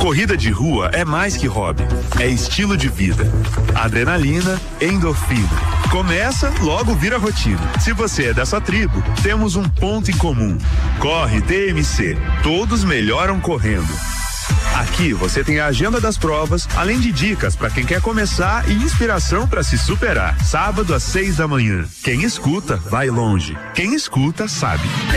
Corrida de rua é mais que hobby, é estilo de vida. Adrenalina, endorfina. Começa, logo vira rotina. Se você é dessa tribo, temos um ponto em comum. Corre DMC. Todos melhoram correndo. Aqui você tem a agenda das provas, além de dicas para quem quer começar e inspiração para se superar. Sábado às 6 da manhã. Quem escuta, vai longe. Quem escuta, sabe.